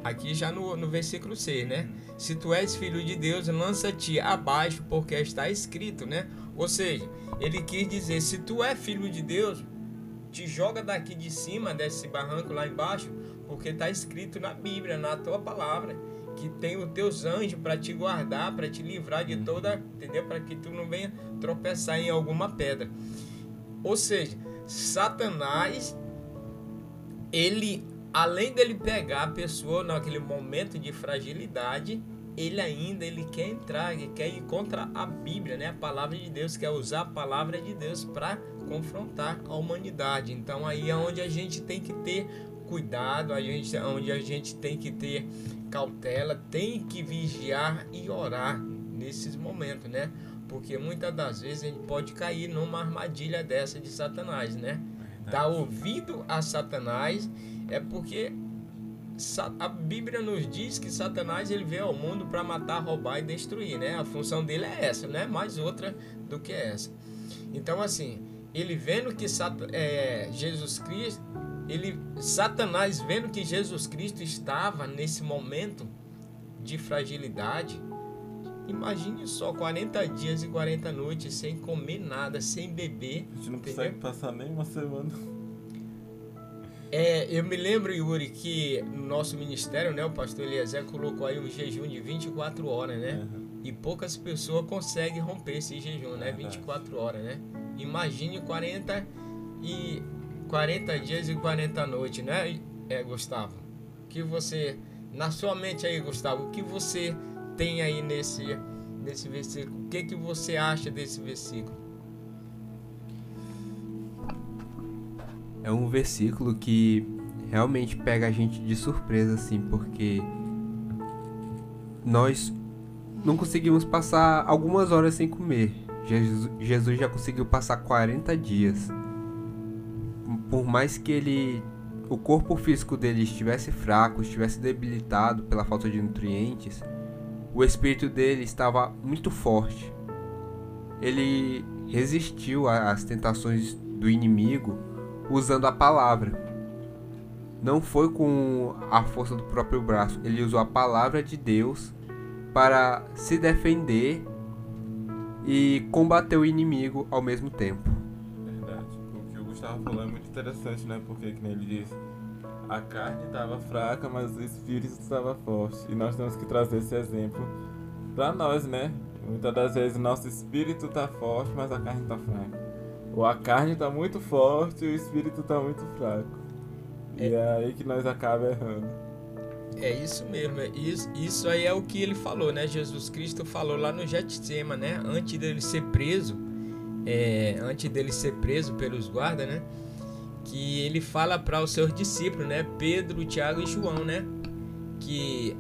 aqui já no versículo 6, né? Se tu és filho de Deus, lança-te abaixo, porque está escrito, né? Ou seja, ele quis dizer, se tu é filho de Deus, te joga daqui de cima, desse barranco lá embaixo, porque está escrito na Bíblia, na tua palavra, que tem os teus anjos para te guardar, para te livrar de toda, entendeu? Para que tu não venha tropeçar em alguma pedra. Ou seja, Satanás, ele, além dele pegar a pessoa naquele momento de fragilidade, ele quer entrar, ele quer ir contra a Bíblia, né? A palavra de Deus, quer usar a palavra de Deus para confrontar a humanidade. Então aí é onde a gente tem que ter cuidado, onde a gente tem que ter cautela, tem que vigiar e orar nesses momentos, né? Porque muitas das vezes a gente pode cair numa armadilha dessa de Satanás, né? Dar ouvido a Satanás é porque a Bíblia nos diz que Satanás ele veio ao mundo para matar, roubar e destruir, né? A função dele é essa, não é mais outra do que essa. Então assim, ele vendo que Jesus Cristo, Satanás vendo que Jesus Cristo estava nesse momento de fragilidade, imagine só, 40 dias e 40 noites sem comer nada, sem beber. A gente não consegue passar nem uma semana. Eu me lembro, Yuri, que no nosso ministério, né, o pastor Eliezer colocou aí um jejum de 24 horas, né? Uhum. E poucas pessoas conseguem romper esse jejum, né? 24 horas, né? Imagine 40 dias e 40 noites, né, Gustavo? Que você, na sua mente aí, Gustavo, o que você tem aí nesse versículo? O que você acha desse versículo? É um versículo que realmente pega a gente de surpresa, assim, porque nós não conseguimos passar algumas horas sem comer. Jesus já conseguiu passar 40 dias. Por mais que o corpo físico dele estivesse fraco, estivesse debilitado pela falta de nutrientes, o espírito dele estava muito forte. Ele resistiu às tentações do inimigo usando a palavra. Não foi com a força do próprio braço. Ele usou a palavra de Deus para se defender e combater o inimigo ao mesmo tempo. Verdade. O que o Gustavo falou é muito interessante, né? Porque, como ele disse, a carne estava fraca, mas o espírito estava forte. E nós temos que trazer esse exemplo para nós, né? Muitas das vezes o nosso espírito está forte, mas a carne está fraca. Ou a carne está muito forte e o espírito está muito fraco. E é aí que nós acabamos errando. É isso mesmo. Isso aí é o que ele falou, né? Jesus Cristo falou lá no Getsema, né? Antes dele ser preso pelos guardas, né? Que ele fala para os seus discípulos, né? Pedro, Tiago e João, né? Que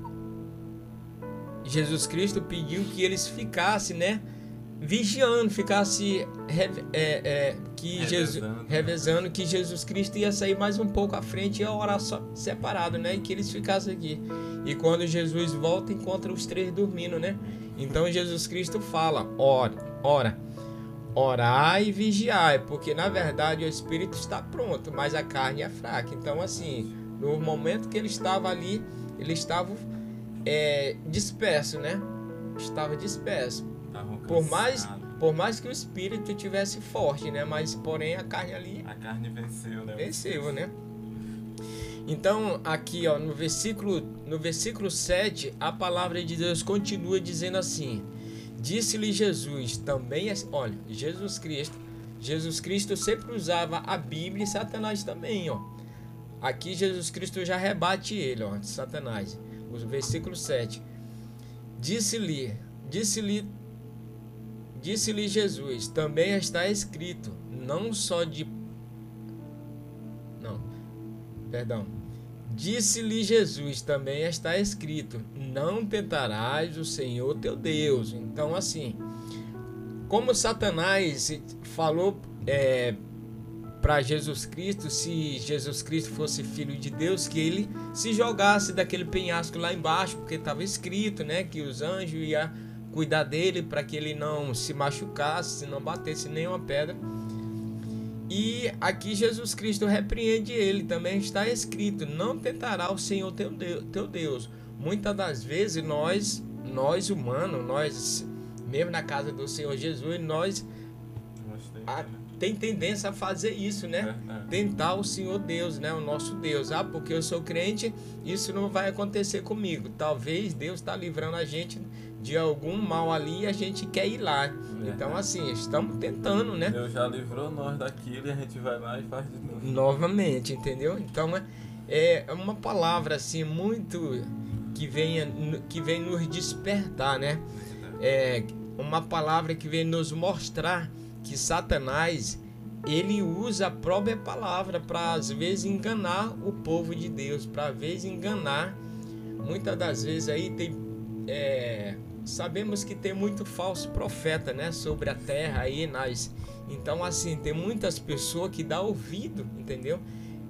Jesus Cristo pediu que eles ficassem, né? Vigiando, ficasse revezando, que Jesus Cristo ia sair mais um pouco à frente e ia orar só separado, né? E que eles ficassem aqui. E quando Jesus volta, encontra os três dormindo, né? Então Jesus Cristo fala: orai e vigiai, porque na verdade o espírito está pronto, mas a carne é fraca. Então assim, no momento que ele estava ali, ele estava disperso, né? Estava disperso. Por mais que o espírito tivesse forte, né? Mas porém a carne ali... A carne venceu, né? Venceu, né? Então aqui, ó, no versículo 7, a palavra de Deus continua dizendo assim: disse-lhe Jesus, também... Olha, Jesus Cristo sempre usava a Bíblia e Satanás também, ó. Aqui Jesus Cristo já rebate ele, ó, Satanás. O versículo 7. Disse-lhe Jesus, também está escrito, Disse-lhe Jesus, também está escrito, não tentarás o Senhor teu Deus. Então assim, como Satanás falou para Jesus Cristo, se Jesus Cristo fosse filho de Deus, que ele se jogasse daquele penhasco lá embaixo, porque estava escrito, né, que os anjos iam cuidar dele para que ele não se machucasse, se não batesse nenhuma pedra. E aqui Jesus Cristo repreende ele, também está escrito: não tentará o Senhor teu Deus. Muitas das vezes nós humanos, nós mesmo na casa do Senhor Jesus, nós tem tendência a fazer isso, né? Tentar o Senhor Deus, né? O nosso Deus. Porque eu sou crente, isso não vai acontecer comigo. Talvez Deus está livrando a gente de algum mal ali e a gente quer ir lá. Então, assim, estamos tentando, né? Deus já livrou nós daquilo e a gente vai lá e faz de novo. Novamente, entendeu? Então, é uma palavra, assim, muito que vem nos despertar, né? É uma palavra que vem nos mostrar que Satanás, ele usa a própria palavra para, às vezes, enganar o povo de Deus, para, às vezes, enganar. Muitas das vezes aí sabemos que tem muito falso profeta, né, sobre a terra aí, então, assim, tem muitas pessoas que dão ouvido, entendeu?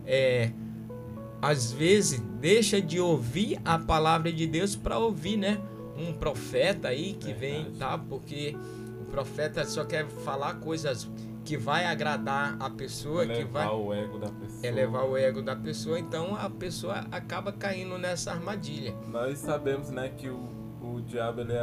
Às vezes deixa de ouvir a palavra de Deus para ouvir, né, um profeta aí que vem, tá? Porque o profeta só quer falar coisas que vai agradar a pessoa, elevar o ego da pessoa. Elevar o ego da pessoa, então a pessoa acaba caindo nessa armadilha. Nós sabemos, né, que o diabo, ele é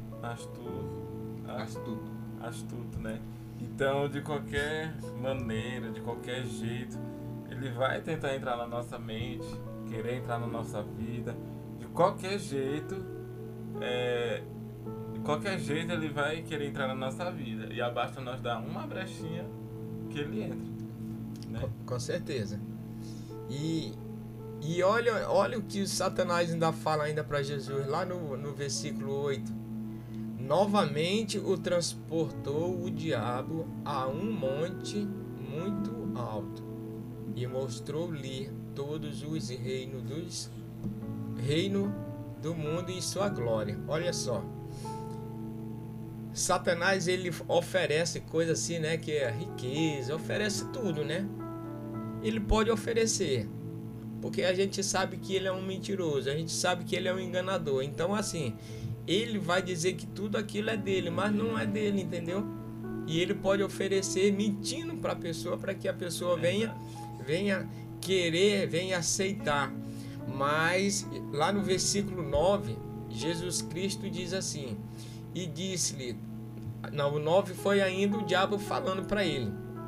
astuto, né? Então, de qualquer maneira, de qualquer jeito, ele vai tentar entrar na nossa mente, querer entrar na nossa vida. De qualquer jeito, ele vai querer entrar na nossa vida. E basta nós dar uma brechinha que ele entra, né? Com certeza. E olha o que Satanás ainda fala ainda para Jesus, lá no versículo 8. Novamente o transportou o diabo a um monte muito alto e mostrou-lhe todos os reinos do mundo e sua glória. Olha só. Satanás, ele oferece coisa assim, né, que é riqueza, oferece tudo, né? Ele pode oferecer, porque a gente sabe que ele é um mentiroso, a gente sabe que ele é um enganador. Então, assim, ele vai dizer que tudo aquilo é dele, mas não é dele, entendeu? E ele pode oferecer mentindo para a pessoa, para que a pessoa venha querer, venha aceitar. Mas lá no versículo 9, Jesus Cristo diz assim: e disse-lhe, não, o 9 foi ainda o diabo falando para ele,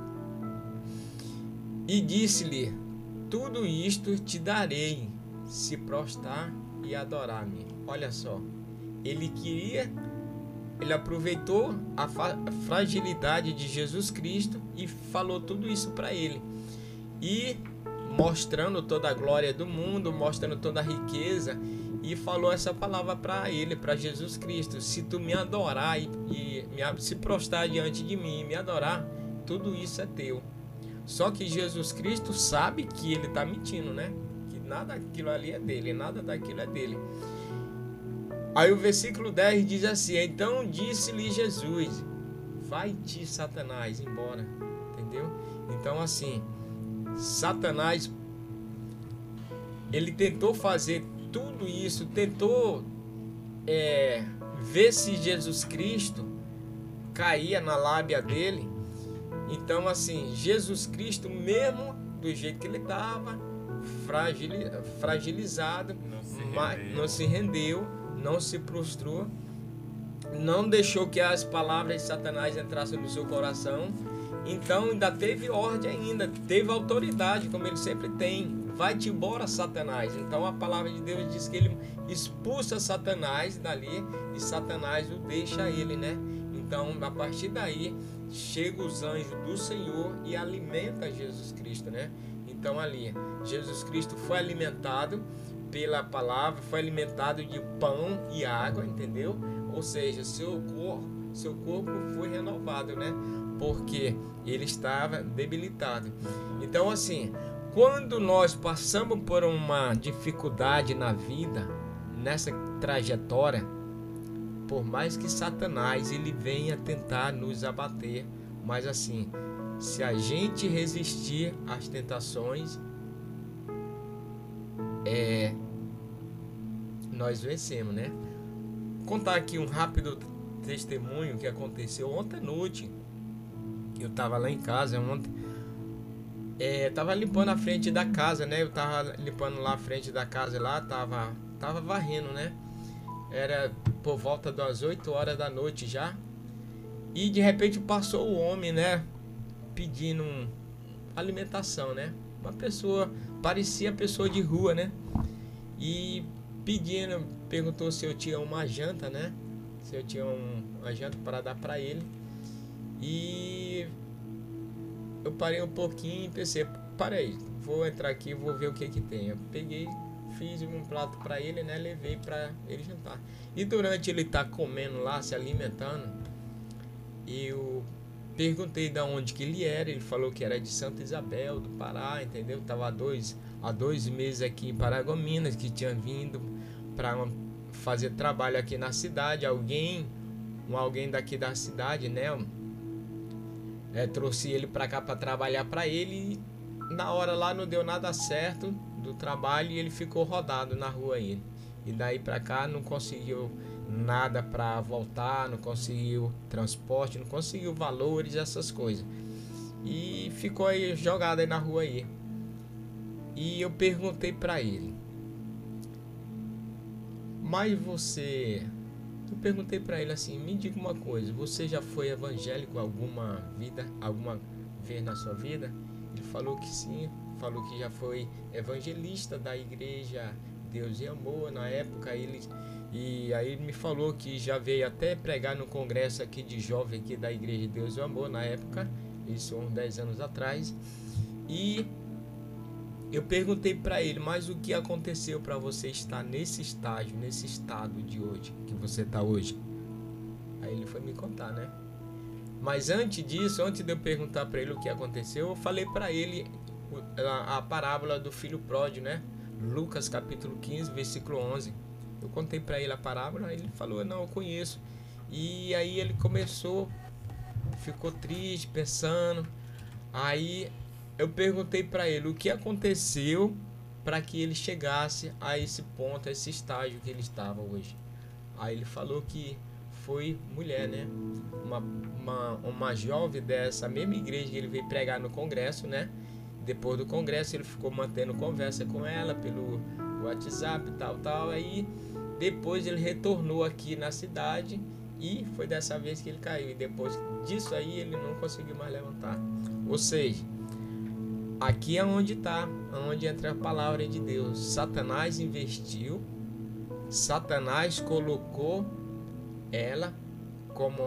e disse-lhe: tudo isto te darei, se prostrar e adorar-me. Olha só, ele aproveitou a fragilidade de Jesus Cristo e falou tudo isso para ele, e mostrando toda a glória do mundo, mostrando toda a riqueza, e falou essa palavra para ele, para Jesus Cristo: se tu me adorar se prostrar diante de mim e me adorar, tudo isso é teu. Só que Jesus Cristo sabe que ele está mentindo, né? Que nada daquilo ali é dele, nada daquilo é dele. Aí o versículo 10 diz assim: então disse-lhe Jesus: vai-te, Satanás, embora. Entendeu? Então, assim, Satanás, ele tentou fazer tudo isso, tentou ver se Jesus Cristo caía na lábia dele. Então, assim, Jesus Cristo, mesmo do jeito que ele estava, fragilizado, não se rendeu, não se prostrou, não deixou que as palavras de Satanás entrassem no seu coração. Então, ainda teve ordem, teve autoridade, como ele sempre tem: vai-te embora, Satanás. Então a palavra de Deus diz que ele expulsa Satanás dali e Satanás o deixa ele, né? Então, a partir daí, chega os anjos do Senhor e alimenta Jesus Cristo, né? Então, ali, Jesus Cristo foi alimentado pela palavra, foi alimentado de pão e água, entendeu? Ou seja, seu corpo foi renovado, né? Porque ele estava debilitado. Então, assim, quando nós passamos por uma dificuldade na vida, nessa trajetória, por mais que Satanás ele venha tentar nos abater, mas assim, se a gente resistir às tentações, nós vencemos, né? Vou contar aqui um rápido testemunho que aconteceu ontem à noite. Eu estava lá em casa ontem, Tava limpando a frente da casa, né? Eu tava limpando lá a frente da casa lá, tava varrendo, né? Era por volta das 8 horas da noite já. E de repente passou o homem, né? Pedindo alimentação, né? Uma pessoa, parecia pessoa de rua, né? E pedindo, perguntou se eu tinha uma janta, né? Se eu tinha uma janta para dar para ele. E eu parei um pouquinho e pensei, parei, vou entrar aqui, vou ver o que tem. Eu peguei, fiz um prato para ele, né? Levei para ele jantar. E durante ele tá comendo lá, se alimentando, eu perguntei de onde que ele era. Ele falou que era de Santa Isabel, do Pará, entendeu? Tava há 2 meses aqui em Paragominas, que tinha vindo para fazer trabalho aqui na cidade. Alguém daqui da cidade, né? Trouxe ele para cá para trabalhar para ele. E na hora lá não deu nada certo do trabalho e ele ficou rodado na rua aí. E daí para cá não conseguiu nada para voltar, não conseguiu transporte, não conseguiu valores, essas coisas. E ficou aí jogado aí na rua aí. E eu perguntei para ele: mas você... Eu perguntei para ele assim, me diga uma coisa, você já foi evangélico alguma vez na sua vida? Ele falou que sim, falou que já foi evangelista da igreja Deus e Amor na época. E aí ele me falou que já veio até pregar no congresso aqui de jovem aqui da igreja Deus e Amor na época, isso uns 10 anos atrás. E eu perguntei para ele, mas o que aconteceu para você estar nesse estágio, nesse estado de hoje, que você está hoje? Aí ele foi me contar, né? Mas antes disso, antes de eu perguntar para ele o que aconteceu, eu falei para ele a parábola do filho pródigo, né? Lucas capítulo 15, versículo 11. Eu contei para ele a parábola, ele falou, não, eu conheço. E aí ele começou, ficou triste, pensando. Aí eu perguntei para ele o que aconteceu para que ele chegasse a esse ponto, a esse estágio que ele estava hoje. Aí ele falou que foi mulher, né? Uma jovem dessa mesma igreja que ele veio pregar no congresso, né? Depois do congresso ele ficou mantendo conversa com ela pelo WhatsApp, tal. Aí depois ele retornou aqui na cidade e foi dessa vez que ele caiu. E depois disso aí ele não conseguiu mais levantar. Ou seja, aqui é onde está, onde entra a palavra de Deus. Satanás investiu, Satanás colocou ela como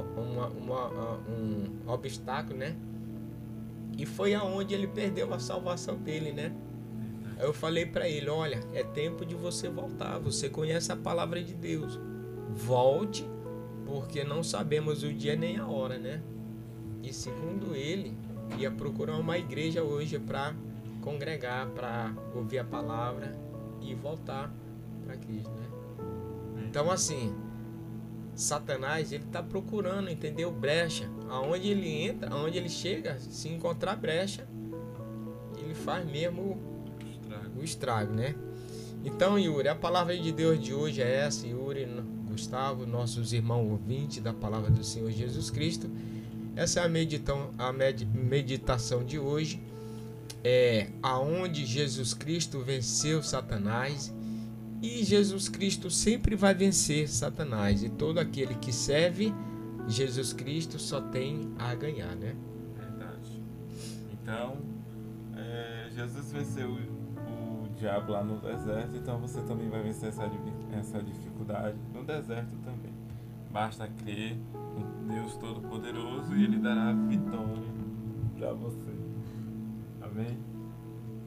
um obstáculo, né? E foi aonde ele perdeu a salvação dele, né? Aí eu falei para ele, olha, é tempo de você voltar, você conhece a palavra de Deus, volte, porque não sabemos o dia nem a hora, né? E segundo ele, ia procurar uma igreja hoje para congregar, para ouvir a palavra e voltar para Cristo, né? Então assim, Satanás, ele está procurando, entendeu? Brecha. Aonde ele entra, aonde ele chega, se encontrar brecha, ele faz mesmo o estrago, né? Então, Yuri, a palavra de Deus de hoje é essa, Yuri, Gustavo, nossos irmãos ouvintes da palavra do Senhor Jesus Cristo. Essa é a meditação de hoje. Aonde Jesus Cristo venceu Satanás. E Jesus Cristo sempre vai vencer Satanás. E todo aquele que serve Jesus Cristo só tem a ganhar, né? Verdade. Então, Jesus venceu o diabo lá no deserto, então você também vai vencer essa dificuldade no deserto também. Basta crer em Deus Todo-Poderoso e Ele dará vitória para você. Amém?